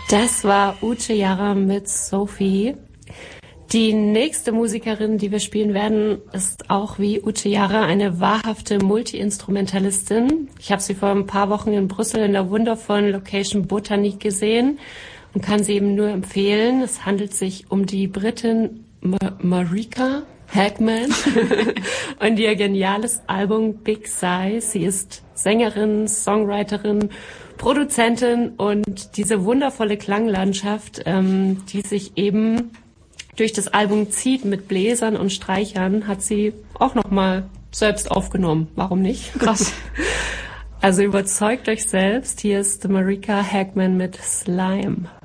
Das war Ute Jara mit Sophie. Die nächste Musikerin, die wir spielen werden, ist auch wie Ute Jara eine wahrhafte Multi-Instrumentalistin. Ich habe sie vor ein paar Wochen in Brüssel in der wundervollen Location Botanique gesehen und kann sie eben nur empfehlen. Es handelt sich um die Britin Marika Hagman und ihr geniales Album Big Size. Sie ist Sängerin, Songwriterin, Produzentin und diese wundervolle Klanglandschaft, die sich eben durch das Album zieht mit Bläsern und Streichern, hat sie auch nochmal selbst aufgenommen. Warum nicht? Krass. Also überzeugt euch selbst. Hier ist Marika Hagman mit Slime.